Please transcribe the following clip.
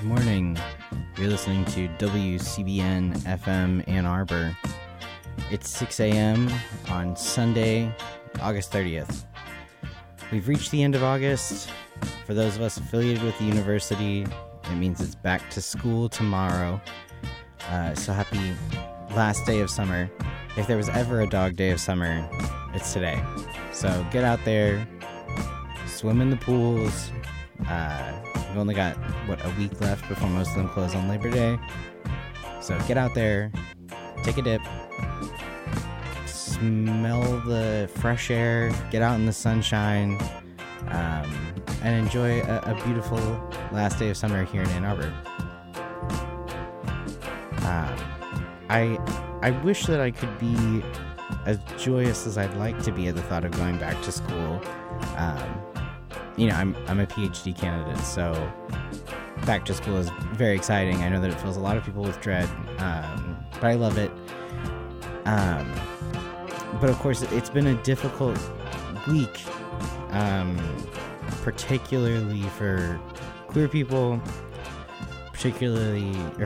Good morning. You're listening to WCBN FM Ann Arbor. It's 6 a.m. on Sunday, August 30th. We've reached the end of August. For those of us affiliated with the university, it means it's back to school tomorrow. So happy last day of summer. If there was ever a dog day of summer, it's today. So get out there, swim in the pools. We've only got, a week left before most of them close on Labor Day. So get out there, take a dip, smell the fresh air, get out in the sunshine, and enjoy a beautiful last day of summer here in Ann Arbor. I wish that I could be as joyous as I'd like to be at the thought of going back to school. I'm a PhD candidate, so back to school is very exciting. I know that it fills a lot of people with dread, but I love it. But of course, it's been a difficult week, particularly for queer people,